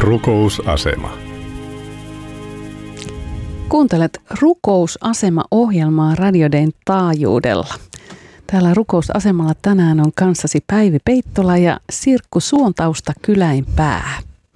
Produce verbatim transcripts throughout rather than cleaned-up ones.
Rukousasema. Kuuntelet Rukousasema-ohjelmaa Radio Dayn taajuudella. Täällä Rukousasemalla tänään on kanssasi Päivi Peittola ja Sirkku Suontausta Kyläinpää.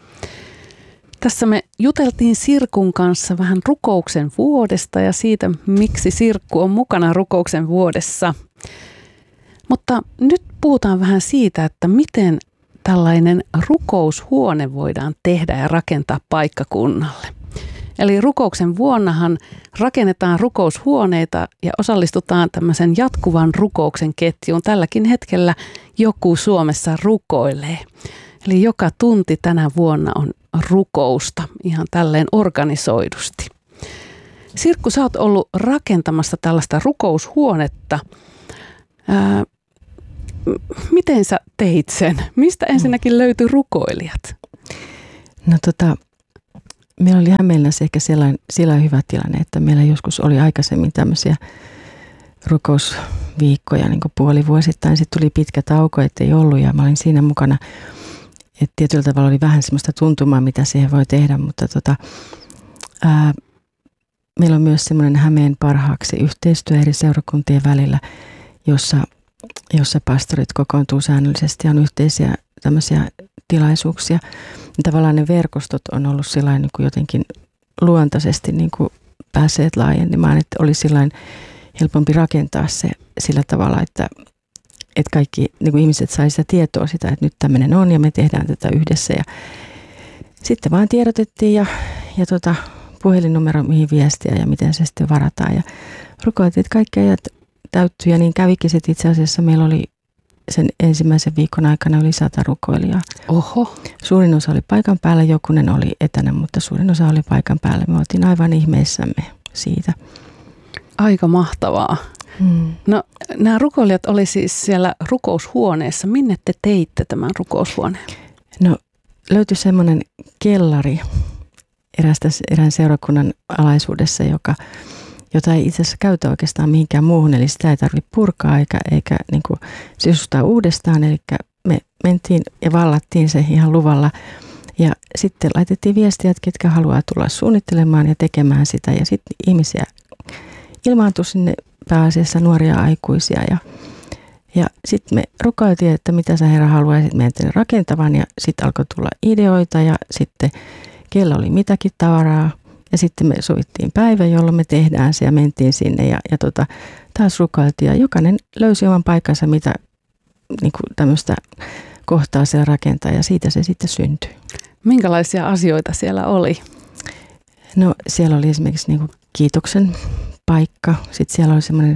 Tässä me juteltiin Sirkun kanssa vähän rukouksen vuodesta ja siitä, miksi Sirkku on mukana rukouksen vuodessa. Mutta nyt puhutaan vähän siitä, että miten tällainen rukoushuone voidaan tehdä ja rakentaa paikkakunnalle. Eli rukouksen vuonnahan rakennetaan rukoushuoneita ja osallistutaan tämmöisen jatkuvan rukouksen ketjuun. Tälläkin hetkellä joku Suomessa rukoilee. Eli joka tunti tänä vuonna on rukousta ihan tälleen organisoidusti. Sirkku, sä oot ollut rakentamassa tällaista rukoushuonetta. Ää, miten sä teit sen? Mistä ensinnäkin löytyi rukoilijat? No tota... Meillä oli Hämeenlinnassa ehkä sellainen, sellainen hyvä tilanne, että meillä joskus oli aikaisemmin tämmöisiä rukousviikkoja niin kuin puolivuosittain. Sitten tuli pitkä tauko, ettei ollut ja mä olin siinä mukana. Että tietyllä tavalla oli vähän semmoista tuntumaa, mitä siihen voi tehdä, mutta tota, ää, meillä on myös semmoinen Hämeen parhaaksi yhteistyö eri seurakuntien välillä, jossa, jossa pastorit kokoontuu säännöllisesti ja on yhteisiä tämmöisiä tilaisuuksia. Tavallaan ne verkostot on ollut sillain niin kuin jotenkin luontaisesti niin kuin päässeet laajenemaan, että oli sillain helpompi rakentaa se sillä tavalla, että, että kaikki niin kuin ihmiset sai sitä tietoa sitä, että nyt tämmöinen on ja me tehdään tätä yhdessä. Ja sitten vaan tiedotettiin ja, ja tota, puhelinnumero, mihin viestiä ja miten se sitten varataan. Ja rukoiltiin, että kaikki ajat täyttyi ja niin kävikin sitten itse asiassa. Meillä oli sen ensimmäisen viikon aikana yli sata rukoilijaa. Oho. Suurin osa oli paikan päällä, jokunen oli etänä, mutta suurin osa oli paikan päällä. Me oltiin aivan ihmeissämme siitä. Aika mahtavaa. Hmm. No, nämä rukoilijat oli siis siellä rukoushuoneessa. Minne te teitte tämän rukoushuoneen? No, löytyi semmoinen kellari erästä, erään seurakunnan alaisuudessa, joka, jota ei itse asiassa käytä oikeastaan mihinkään muuhun. Eli sitä ei tarvitse purkaa eikä, eikä niin kuin sisustaa uudestaan. Eli me mentiin ja vallattiin se ihan luvalla. Ja sitten laitettiin viestiä, että ketkä haluaa tulla suunnittelemaan ja tekemään sitä. Ja sitten ihmisiä ilmaantui sinne, pääasiassa nuoria aikuisia. Ja, ja sitten me rukoiltiin, että mitä sä Herra haluaisit meidän rakentavan. Ja sitten alkoi tulla ideoita ja sitten kello oli mitäkin tavaraa. Ja sitten me sovittiin päivä, jolloin me tehdään se ja mentiin sinne ja, ja tota, taas rukoiltiin. Ja jokainen löysi oman paikkansa, mitä niin kuin tämmöistä kohtaa siellä rakentaa ja siitä se sitten syntyi. Minkälaisia asioita siellä oli? No siellä oli esimerkiksi niin kuin kiitoksen paikka. Sitten siellä oli semmoinen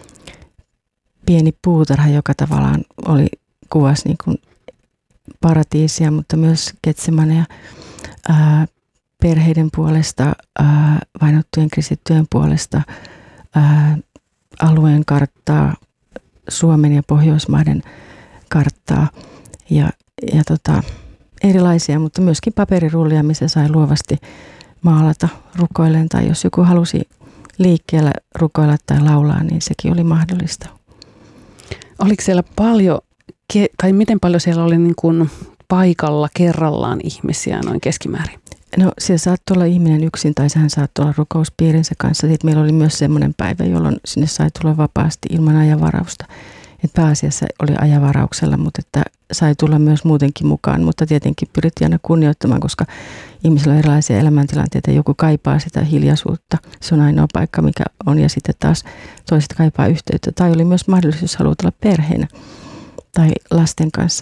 pieni puutarha, joka tavallaan oli, kuvasi niin kuin paratiisia, mutta myös Getsemanea. Ää, perheiden puolesta, ää, vainottujen kristittyjen puolesta, ää, alueen karttaa, Suomen ja Pohjoismaiden karttaa ja, ja tota, erilaisia, mutta myöskin paperirullia, missä sai luovasti maalata rukoilleen tai jos joku halusi liikkeellä rukoilla tai laulaa, niin sekin oli mahdollista. Oliko siellä paljon, tai miten paljon siellä oli niin kuin paikalla kerrallaan ihmisiä noin keskimäärin? No siellä saattoi olla ihminen yksin tai hän saattoi olla rukouspiirinsä kanssa. Sitten meillä oli myös semmoinen päivä, jolloin sinne sai tulla vapaasti ilman ajanvarausta. Et pääasiassa oli ajanvarauksella, mutta että sai tulla myös muutenkin mukaan. Mutta tietenkin pyrittiin aina kunnioittamaan, koska ihmisillä on erilaisia elämäntilanteita. Joku kaipaa sitä hiljaisuutta. Se on ainoa paikka, mikä on. Ja sitten taas toiset kaipaa yhteyttä. Tai oli myös mahdollisuus, jos haluat olla perheenä tai lasten kanssa.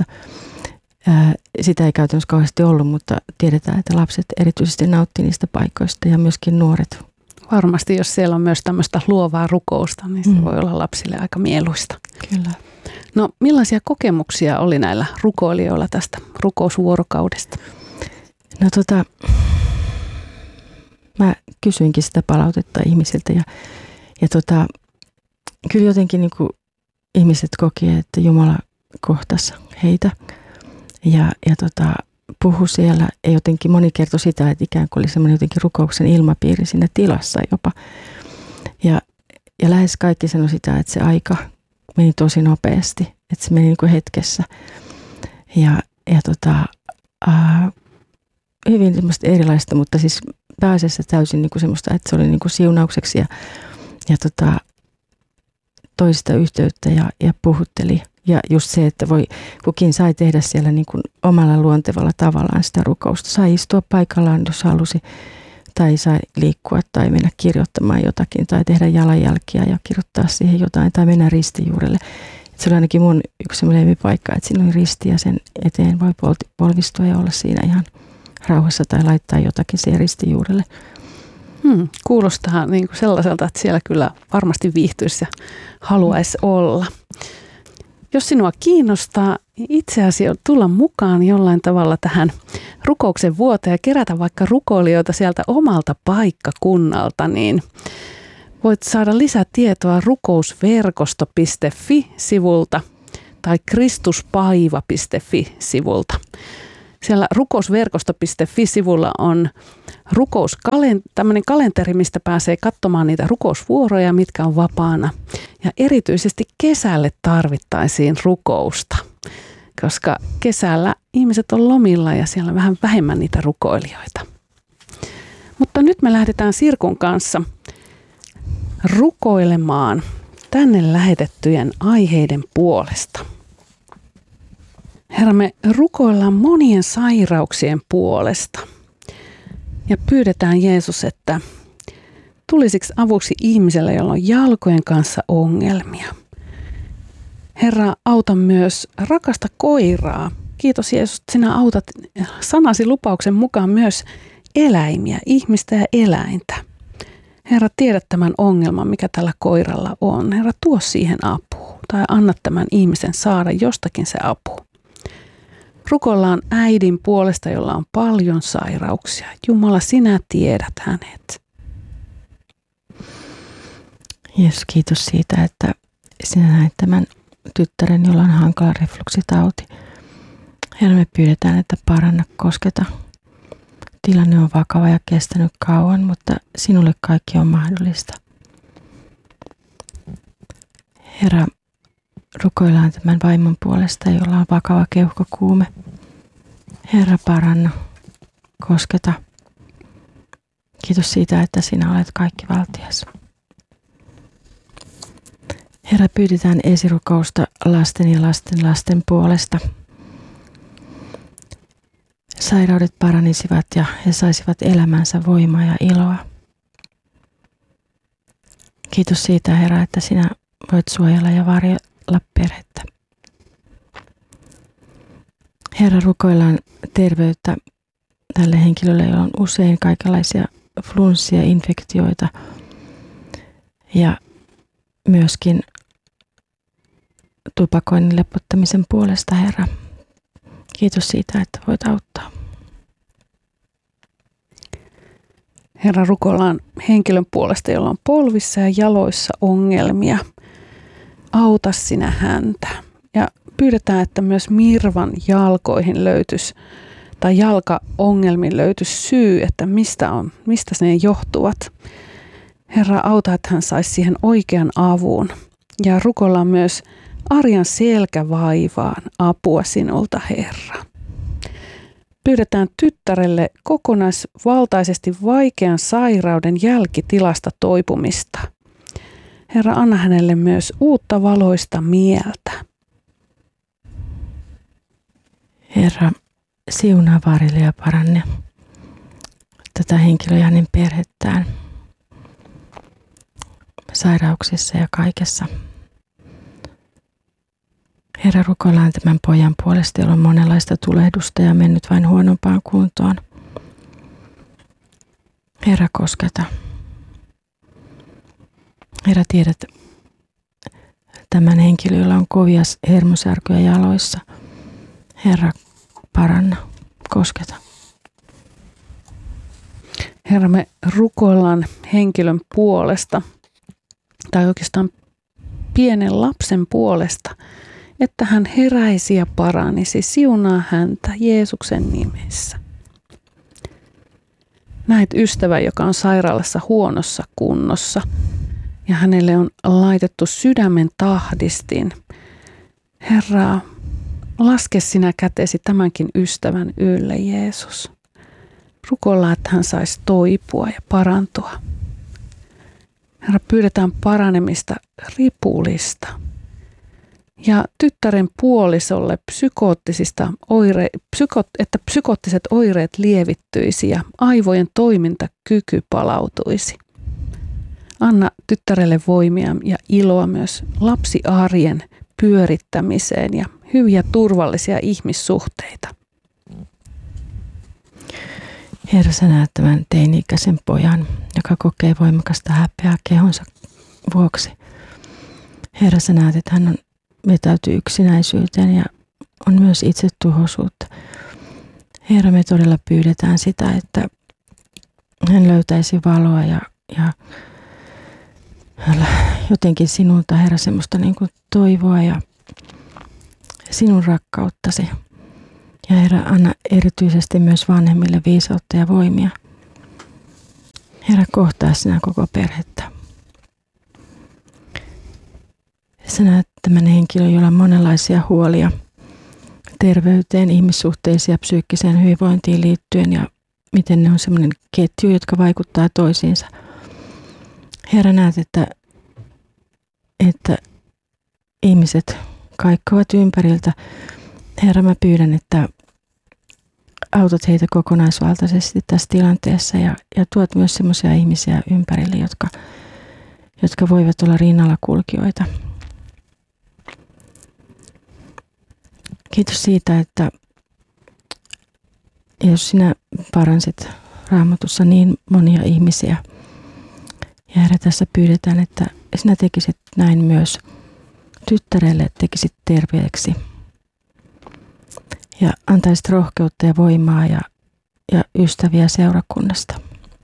Sitä ei käytännössä kauheasti ollut, mutta tiedetään, että lapset erityisesti nauttii niistä paikoista ja myöskin nuoret. Varmasti, jos siellä on myös tämmöistä luovaa rukousta, niin se mm. voi olla lapsille aika mieluista. Kyllä. No, millaisia kokemuksia oli näillä rukoilijoilla tästä rukousvuorokaudesta? No tota, mä kysyinkin sitä palautetta ihmisiltä ja, ja tota, kyllä jotenkin niin kuin ihmiset koki, että Jumala kohtasi heitä. Ja, ja tota, puhui siellä ja jotenkin moni kertoi sitä, että ikään kuin oli semmoinen jotenkin rukouksen ilmapiiri siinä tilassa jopa. Ja, ja lähes kaikki sanoi sitä, että se aika meni tosi nopeasti, että se meni niin kuin hetkessä. Ja, ja tota, ää, hyvin semmoista erilaista, mutta siis pääasiassa täysin niin kuin semmoista, että se oli niin kuin siunaukseksi ja, ja tota, toista yhteyttä ja, ja puhutteli. Ja just se, että voi, kukin sai tehdä siellä niin kuin omalla luontevalla tavallaan sitä rukousta. Sai istua paikallaan, jos halusi, tai sai liikkua tai mennä kirjoittamaan jotakin, tai tehdä jalanjälkiä ja kirjoittaa siihen jotain, tai mennä ristijuurelle. Et se oli ainakin mun yksi semmoinen paikka, että siinä oli risti ja sen eteen voi polvistua ja olla siinä ihan rauhassa tai laittaa jotakin siihen ristijuurelle. Hmm, kuulostaa niin kuin sellaiselta, että siellä kyllä varmasti viihtyisi ja haluaisi olla. Jos sinua kiinnostaa itse asiassa tulla mukaan jollain tavalla tähän rukouksen vuoteen ja kerätä vaikka rukoilijoita sieltä omalta paikkakunnalta, niin voit saada lisätietoa rukousverkosto piste fi-sivulta tai kristuspaiva piste fi-sivulta. Siellä rukousverkosto piste fi-sivulla on rukouskalen- tämmöinen kalenteri, mistä pääsee katsomaan niitä rukousvuoroja, mitkä on vapaana. Ja erityisesti kesälle tarvittaisiin rukousta, koska kesällä ihmiset on lomilla ja siellä on vähän vähemmän niitä rukoilijoita. Mutta nyt me lähdetään Sirkun kanssa rukoilemaan tänne lähetettyjen aiheiden puolesta. Herra, me rukoillaan monien sairauksien puolesta ja pyydetään Jeesus, että tulisiksi avuksi ihmiselle, jolla on jalkojen kanssa ongelmia. Herra, auta myös rakasta koiraa. Kiitos Jeesus, että sinä autat sanasi lupauksen mukaan myös eläimiä, ihmistä ja eläintä. Herra, tiedät tämän ongelman, mikä tällä koiralla on. Herra, tuo siihen apua tai anna tämän ihmisen saada jostakin se apu. Rukoillaan äidin puolesta, jolla on paljon sairauksia. Jumala, sinä tiedät hänet. Jeesus, kiitos siitä, että sinä näet tämän tyttären, jolla on hankala refluksitauti. Herra, me pyydetään, että paranna, kosketa. Tilanne on vakava ja kestänyt kauan, mutta sinulle kaikki on mahdollista. Herra, rukoillaan tämän vaimon puolesta, jolla on vakava keuhkokuume. Herra, paranna, kosketa. Kiitos siitä, että sinä olet kaikki valtias. Herra, pyydetään esirukousta lasten ja lasten lasten puolesta. Sairaudet paranisivat ja he saisivat elämänsä voimaa ja iloa. Kiitos siitä, Herra, että sinä voit suojella ja varjella perhettä. Herra, rukoillaan terveyttä tälle henkilölle, jolla on usein kaikenlaisia flunssia, infektioita ja myöskin tupakoinnin lepottamisen puolesta, Herra. Kiitos siitä, että voit auttaa. Herra, rukoillaan henkilön puolesta, jolla on polvissa ja jaloissa ongelmia. Auta sinä häntä. Ja pyydetään, että myös Mirvan jalkoihin löytyisi, tai jalkaongelmiin löytyisi syy, että mistä, on, mistä ne johtuvat. Herra, auta, että hän saisi siihen oikean avun. Ja rukoillaan myös Arjan selkävaivaan apua sinulta, Herra. Pyydetään tyttärelle kokonaisvaltaisesti vaikean sairauden jälkitilasta toipumista. Herra, anna hänelle myös uutta valoista mieltä. Herra, siunaa, varjele ja paranne tätä henkilöä ja hänen perhettään sairauksissa ja kaikessa. Herra, rukoillaan tämän pojan puolesta, jolla on monenlaista tulehdusta ja mennyt vain huonompaan kuntoon. Herra, kosketa. Herra, tiedät tämän henkilön, jolla on kovia hermosärkyjä jaloissa. Herra, paranna, kosketa. Herra, me rukoillaan henkilön puolesta, tai oikeastaan pienen lapsen puolesta, että hän heräisi ja paranisi. Siunaa häntä Jeesuksen nimessä. Näet ystävä, joka on sairaalassa huonossa kunnossa ja hänelle on laitettu sydämen tahdistin. Herra, laske sinä kätesi tämänkin ystävän ylle, Jeesus. Rukoillaan, että hän saisi toipua ja parantua. Herra, pyydetään paranemista ripulista. Ja tyttären puolisolle psykoottisista oire, psyko, että psykoottiset oireet lievittyisi ja aivojen toimintakyky palautuisi. Anna tyttärelle voimia ja iloa myös lapsiarjen pyörittämiseen ja hyviä turvallisia ihmissuhteita. Herra, sä näet tämän teini-ikäisen pojan, joka kokee voimakasta häpeää kehonsa vuoksi. Herra, sä näet, että hän on vetäytyy yksinäisyyteen ja on myös itsetuhoisuutta. Herra, me todella pyydetään sitä, että hän löytäisi valoa ja, ja jotenkin sinulta, Herra, semmoista niin kuin toivoa ja sinun rakkauttasi. Ja Herra, anna erityisesti myös vanhemmille viisautta ja voimia. Herra, kohtaa sinä koko perhettä. Sä näet tämän henkilön, jolla on monenlaisia huolia terveyteen, ihmissuhteisiin ja psyykkiseen hyvinvointiin liittyen ja miten ne on semmoinen ketju, jotka vaikuttaa toisiinsa. Herra, näet, että, että ihmiset kaikkovat ympäriltä. Herra, mä pyydän, että autat heitä kokonaisvaltaisesti tässä tilanteessa ja, ja tuot myös semmoisia ihmisiä ympärille, jotka, jotka voivat olla rinnalla kulkijoita. Kiitos siitä, että jos sinä paransit Raamatussa niin monia ihmisiä, ja Herra, tässä pyydetään, että sinä tekisit näin myös tyttärelle, tekisit terveeksi ja antaisit rohkeutta ja voimaa ja, ja ystäviä seurakunnasta.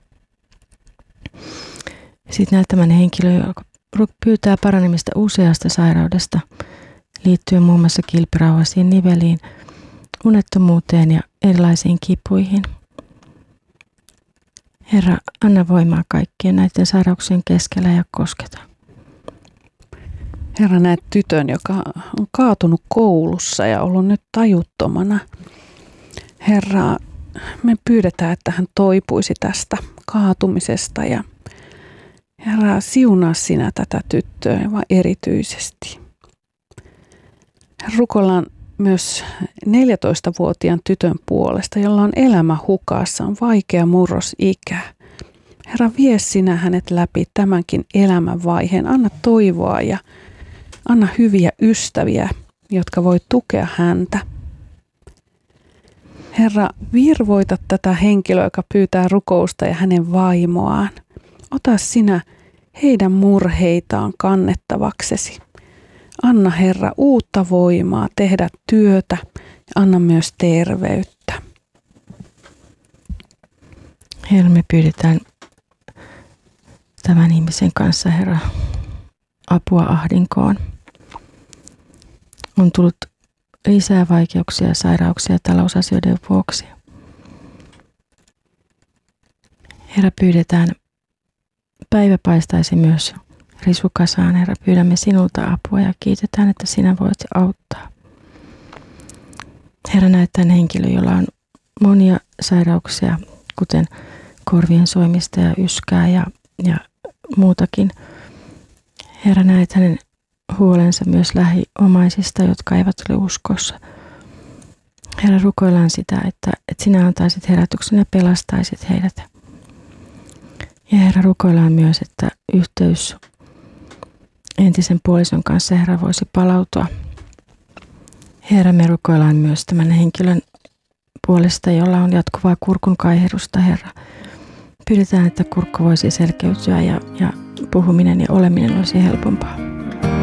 Sitten näet tämän henkilön, joka pyytää paranemista useasta sairaudesta liittyen muun muassa kilpirauhasiin niveliin, unettomuuteen ja erilaisiin kipuihin. Herra, anna voimaa kaikkien näiden sairauksien keskellä ja kosketa. Herra, näet tytön, joka on kaatunut koulussa ja ollut nyt tajuttomana. Herra, me pyydetään, että hän toipuisi tästä kaatumisesta ja Herra, siunaa sinä tätä tyttöä vaan erityisesti. Rukoillaan myös neljätoistavuotiaan tytön puolesta, jolla on elämä hukassa, on vaikea murrosikä. Herra, vie sinä hänet läpi tämänkin elämänvaiheen. Anna toivoa ja anna hyviä ystäviä, jotka voi tukea häntä. Herra, virvoita tätä henkilöä, joka pyytää rukousta ja hänen vaimoaan. Ota sinä heidän murheitaan kannettavaksesi. Anna, Herra, uutta voimaa tehdä työtä ja anna myös terveyttä. Herra, me pyydetään tämän ihmisen kanssa, Herra, apua ahdinkoon. On tullut lisää vaikeuksia ja sairauksia talousasioiden vuoksi. Herra, pyydetään, päivä paistaisi myös risukasaan. Herra, pyydämme sinulta apua ja kiitetään, että sinä voit auttaa. Herra, näet tämän henkilön, jolla on monia sairauksia, kuten korvien soimista ja yskää ja, ja muutakin. Herra, näet hänen huolensa myös lähiomaisista, jotka eivät ole uskossa. Herra, rukoillaan sitä, että, että sinä antaisit herätyksen ja pelastaisit heidät. Ja Herra, rukoillaan myös, että yhteys entisen puolison kanssa, Herra, voisi palautua. Herra, me rukoillaan myös tämän henkilön puolesta, jolla on jatkuvaa kurkun kaihdusta, Herra. Pyydetään, että kurkku voisi selkeytyä ja, ja puhuminen ja oleminen olisi helpompaa.